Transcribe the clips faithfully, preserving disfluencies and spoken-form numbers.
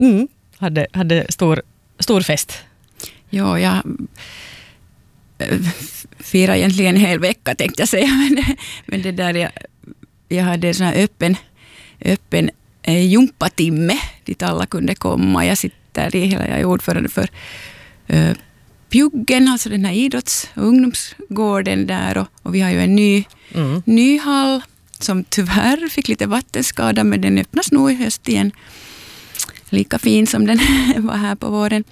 Mm. Hade, hade stor, stor fest. Ja, jag firade egentligen en hel vecka tänkte jag säga. Men det, men det där, jag, jag hade en sån här öppen, öppen eh, jumpatimme dit alla kunde komma. Jag sitter i hela, jag är ordförande för eh, Pjuggen, alltså den här idrotts- och ungdomsgården där. Och, och vi har ju en ny, mm. ny hall som tyvärr fick lite vattenskada, men den öppnas nog i höst igen. Lika fin som den var här på våren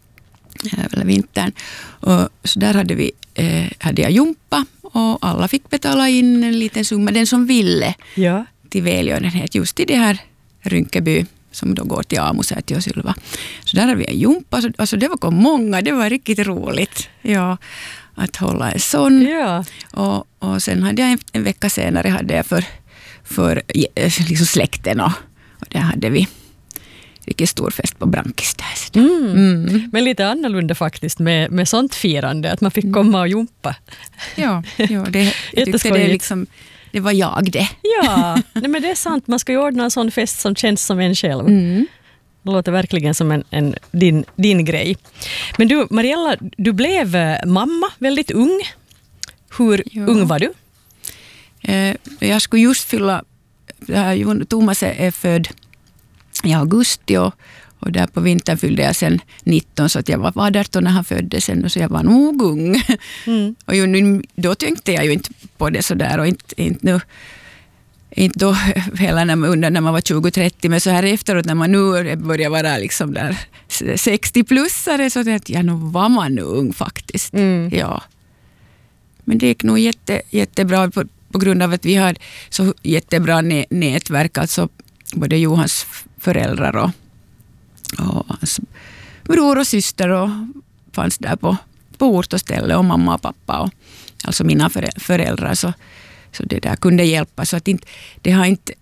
eller vintern. Och så där hade, vi, eh, hade jag jumpa och alla fick betala in en liten summa, den som ville, ja. till välgörenhet just i det här Rynkeby som då går till Amusäti och Sylva. Så där hade vi en jumpa. Alltså det var kom många, det var riktigt roligt. Ja, att hålla en sån. Ja. Och, och sen hade jag en, en vecka senare hade jag för, för liksom släkten och, och där hade vi vilken stor fest på Brankis där. Mm. Mm. Men lite annorlunda faktiskt med, med sånt firande, att man fick komma och jumpa. Ja, ja det, jag tyckte det, liksom, det var jag det. Ja, nej, men det är sant. Man ska ju ordna en sån fest som känns som en själv. Mm. Det låter verkligen som en, en, din, din grej. Men du, Mariella, du blev mamma väldigt ung. Hur ja. ung var du? Eh, jag skulle just fylla, Thomas är född i augusti och, och där på vintern fyllde jag sen nitton, så att jag var arton när han föddes sen, så jag var nog ung. Mm. Och ju, nu, då tänkte jag ju inte på det så där och inte, inte nu inte då hela när man, under när man var tjugo trettio, men så här efteråt när man nu börjar vara liksom där sextio-plussare, så att ja, nu var man nu ung faktiskt. Mm. Ja. Men det gick nog jätte, jättebra på, på grund av att vi har så jättebra nä, nätverk, alltså både Johans föräldrar och, och hans bror och syster och fanns där på, på ort och ställe, och mamma och pappa och alltså mina föräldrar, så, så det där kunde hjälpa, så att inte, det har inte,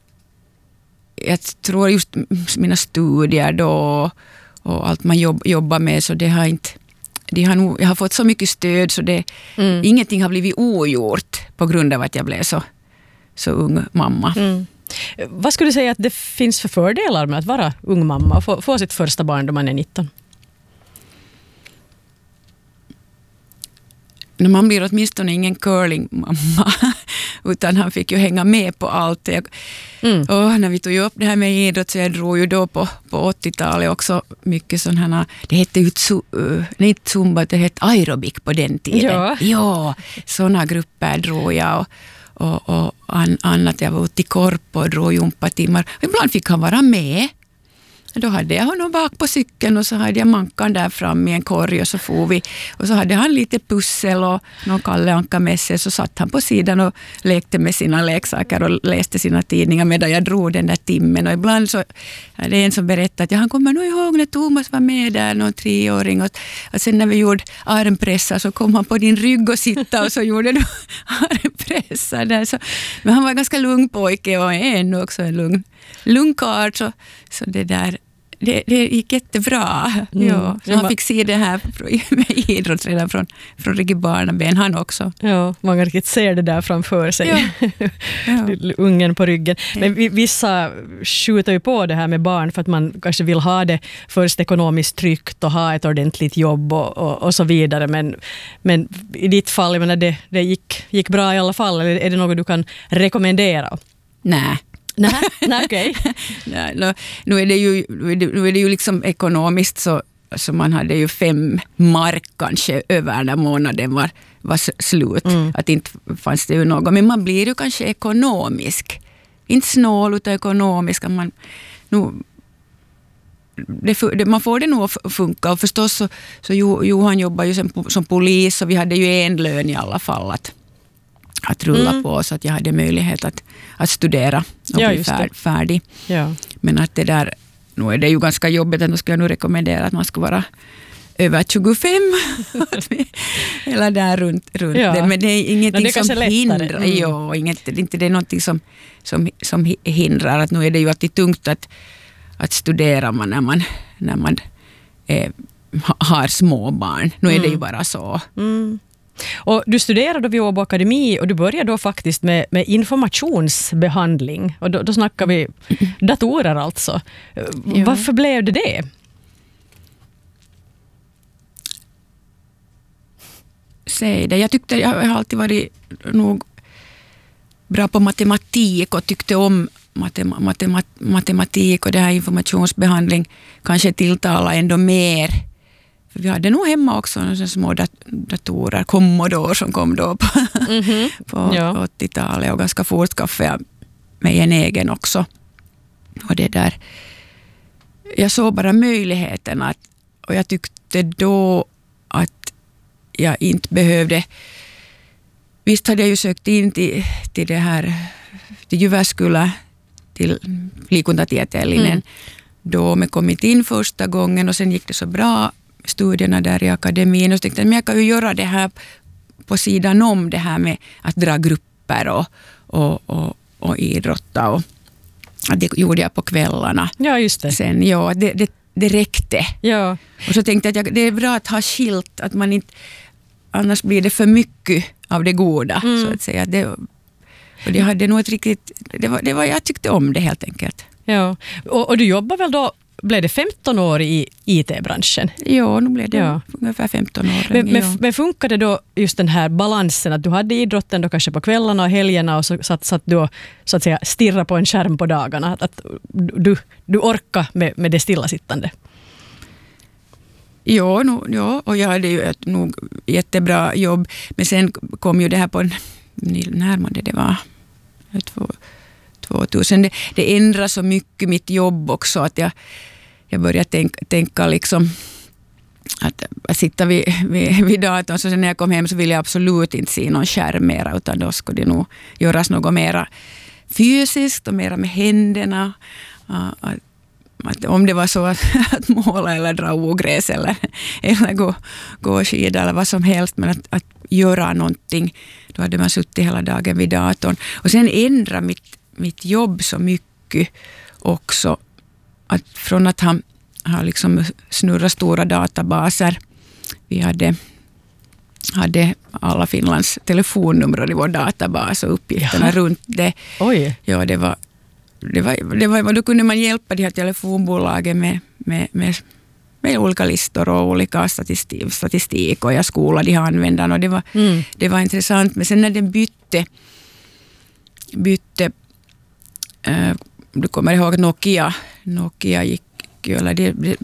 jag tror just mina studier då och allt man jobb, jobbar med, så det har inte, de har nog, jag har fått så mycket stöd så det, mm. ingenting har blivit ogjort på grund av att jag blev så, så ung mamma. Mm. Vad skulle du säga att det finns för fördelar med att vara ung mamma och få, få sitt första barn då man är nitton? Man blir åtminstone ingen curlingmamma, utan han fick ju hänga med på allt. Jag, mm. och när vi tog upp det här med idrott, så jag drog ju då på, på åttiotalet också mycket sådana, det hette ju uh, inte zumba, det hette aerobik på den tiden. Ja, ja sådana grupper drog jag och och, och an, annat. Jag var ute i korp och drog jumpatimmar. Ibland fick han vara med. Då hade jag honom bak på cykeln och så hade jag mankan där fram i en korg och så får vi. Och så hade han lite pussel och någon Kalle Anka-mässe, så satt han på sidan och lekte med sina leksaker och läste sina tidningar medan jag drog den där timmen. Och ibland så är det en som berättade att ja, han kommer nog ihåg när Thomas var med där, någon treåring. Och, och sen när vi gjorde armpressar så kom han på din rygg och sitta och så gjorde du armpressar där. Så, men han var en ganska lugn pojke och är ännu också en lugn, lugn karl. Så, så det där Det, det gick jättebra. Mm. Ja, så han fick se det här med idrott redan från, från riktigt barnaben, han också. Ja, man riktigt ser det där framför sig. Ja. Ja. Ungen på ryggen. Men vissa skjuter ju på det här med barn för att man kanske vill ha det först ekonomiskt tryggt och ha ett ordentligt jobb och, och, och så vidare. Men, men i ditt fall, jag menar, det, det gick, gick bra i alla fall. Eller är det något du kan rekommendera? Nej. Nej, nej okej. Okay. nu, nu är det ju nu är det ju liksom ekonomiskt så, så man hade ju fem mark kanske över när månaden var, var slut. Mm. Att inte fanns det ju något. Men man blir ju kanske ekonomisk. Inte snål utan ekonomisk. Man, nu, det, det, man får det nog att funka. Och förstås så, så Johan jobbar ju som, som polis och vi hade ju en lön i alla fall att att rulla mm. på, så att jag hade möjlighet att, att studera och ja, bli fär, färdig. Ja. Men att det där, nu är det ju ganska jobbigt, att nu skulle jag nog rekommendera att man ska vara över tjugofem eller där runt, runt ja. det. Men det är ingenting det är som hindrar. Mm. Ja, inget, inte det är någonting som, som, som hindrar. Att nu är det ju alltid tungt att, att studera man när man, när man eh, har små barn. Nu är mm. det ju bara så. Mm. Och du studerade vid Åbo Akademi och du började då faktiskt med, med informationsbehandling. Och då, då snackar vi datorer alltså. Ja. Varför blev det det? Säg det. Jag tyckte jag har alltid varit nog bra på matematik och tyckte om matem- matem- matematik och det här informationsbehandling kanske tilltala ändå mer. För vi hade nog hemma också några små dat- datorer, Commodore som kom då på, mm-hmm. på ja. åttiotalet och ganska fort skaffade jag mig en egen också. Och det där, jag såg bara möjligheten att, och jag tyckte då att jag inte behövde. Visst hade jag ju sökt in till, till det här till Jyväskylä, till liikuntatieteellinen. Mm. Då jag kommit in första gången och sen gick det så bra studierna där i akademin och så tänkte jag att jag kan ju göra det här på sidan om det här med att dra grupper och, och, och, och idrotta och det gjorde jag på kvällarna. Ja, just det. Sen, ja, det, det, det räckte. Ja. Och så tänkte jag att jag, det är bra att ha skilt, att man inte, annars blir det för mycket av det goda, mm. så att säga. Det, och det hade nog ett riktigt, det var, det var, jag tyckte om det helt enkelt. Ja, och, och du jobbar väl då, blev det femton år i I T-branschen? Ja, nu blev det ja. ungefär femton år. Men, men, ja. men funkar det då just den här balansen att du hade idrotten då kanske på kvällarna och helgerna och så satt, satt du så att säga stirra på en skärm på dagarna, att, att du, du orkar med, med det stillasittande? Ja, no, ja, och jag hade ju ett nog jättebra jobb, men sen kom ju det här på en, närmare det var två, tvåtusen. Det, det ändrade så mycket mitt jobb också att jag, jag började tänka, tänka liksom att, att sitta vid, vid, vid datorn, så sen när jag kom hem så ville jag absolut inte se någon skärm mera, utan då skulle det nog göras något mera fysiskt och mera med händerna. Att, att om det var så att, att måla eller dra ogräs eller, eller gå, gå skida eller vad som helst, men att, att göra någonting, då hade man suttit hela dagen vid datorn. Och sen ändra mitt, mitt jobb så mycket också, att från att ha, ha liksom snurrat stora databaser, vi hade, hade alla Finlands telefonnummer i vår databas och uppgifterna Jaha. runt det. Oj. Ja, det var Det var, det var, då kunde man hjälpa de här telefonbolagen med, med, med, med olika listor och olika statistik, statistik och jag skolade de här användarna och det var, mm. det var intressant. Men sen när den bytte, bytte äh, du kommer ihåg att Nokia, Nokia gick, eller det, det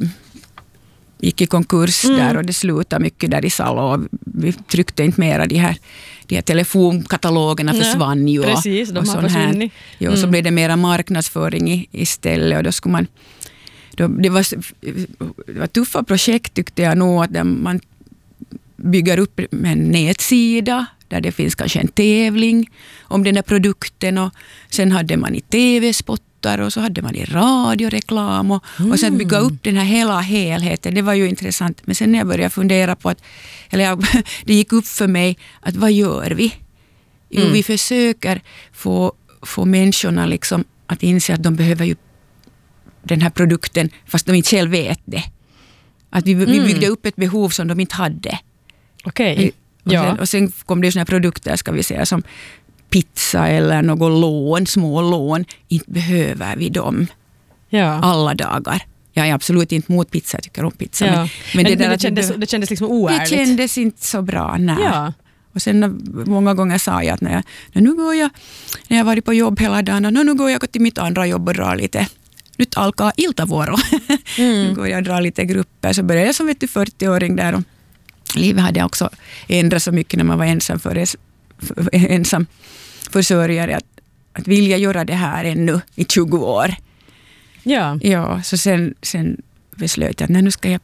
gick i konkurs mm. där och det slutade mycket där i Salo. Vi tryckte inte mera de här, de här telefonkatalogerna försvann ju. Precis, de och har försvunnit. Ja, mm. så blev det mera marknadsföring i, istället och då skulle man, då, det, var, det var tuffa projekt tyckte jag nog, att man bygger upp en nätsida där det finns kanske en tävling om den där produkten och sen hade man i tv-spottar och så hade man i radioreklam och, mm. och sen bygga upp den här hela helheten. Det var ju intressant. Men sen när jag började fundera på att, eller jag, det gick upp för mig att vad gör vi? Jo, mm. vi försöker få, få människorna liksom att inse att de behöver ju den här produkten fast de inte själv vet det. Att vi, mm. vi byggde upp ett behov som de inte hade. Okej. Okay. Och, ja. sen, och sen kom det såna produkter, ska vi säga, som pizza eller något lån, små lån. Inte behöver vi dem ja. alla dagar. Jag är absolut inte mot pizza, jag tycker om pizza. Ja. Men, men, det, men där det, att kändes, det, det kändes liksom oärligt. Det kändes inte så bra, nej. Ja. Och sen många gånger sa jag att när jag, när nu går jag, när jag varit på jobb hela dagen, och nu går jag till mitt andra jobb och drar lite, nyt alkaa iltavuoro. Mm. Nu går jag och drar lite grupper, så började jag som vet du fyrtio-åring där och livet hade också ändrat så mycket när man var ensam, för, för, ensam försörjare att, att vilja göra det här ännu i tjugo år. Ja. Ja, så sen, sen beslöt jag att nej, nu ska jag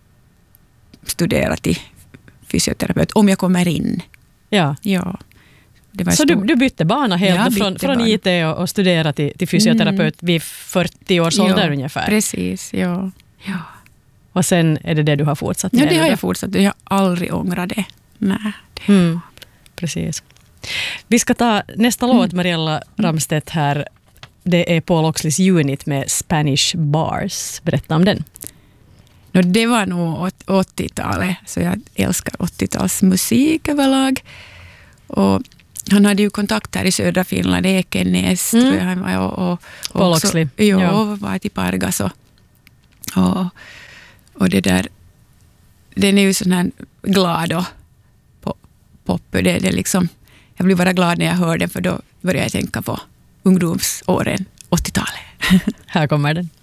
studera till fysioterapeut om jag kommer in. Ja. Ja. Det var så du, du bytte bana helt ja, från, från bana. I T och, och studerade till, till fysioterapeut mm. vid fyrtio års ålder ja, ungefär. Precis, ja. ja. Och sen är det det du har fortsatt med? Ja, det har jag fortsatt. Jag har aldrig ångrat det. Nej, det mm. Precis. Vi ska ta nästa mm. låt, Mariella Ramstedt här. Det är Paul Oxleys Unit med Spanish Bars. Berätta om den. No, det var nog åttiotalet, så jag älskar åttiotalsmusik överlag. Och han hade ju kontakt här i södra Finland, Ekenäs, mm. tror jag han var. Och, och, Paul Oxley. Jo, ja. och var till Pargas. Och, och, och det där, den är ju sån här glad och pop. Det, det liksom, jag blir bara glad när jag hör den, för då börjar jag tänka på ungdomsåren, åttiotalet. Här kommer den.